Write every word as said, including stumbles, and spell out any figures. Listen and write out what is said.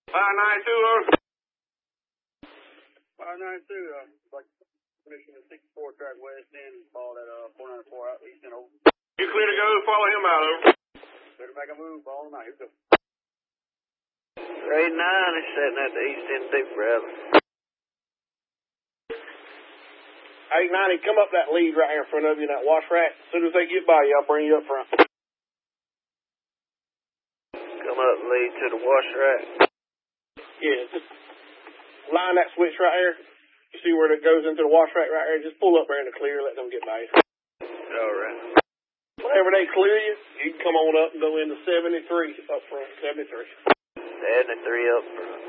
five nine two, uh. five nine two, uh, like, finishing the sixty-four track west end, ball at, uh, four ninety-four out east and over. You clear to go, follow him out, over. Clear to make a move, ball him out, here we go. Grade nine is setting at the east end deep rather. eight ninety, come up that lead right here in front of you in that wash rack. As soon as they get by you, I'll bring you up front. Come up lead to the wash rack. Yeah, just line that switch right here. You see where it goes into the wash rack right here? Just pull up there in the clear, let them get by you. All right. Whenever they clear you, you can come on up and go into seventy-three up front, seventy-three. seventy-three up front.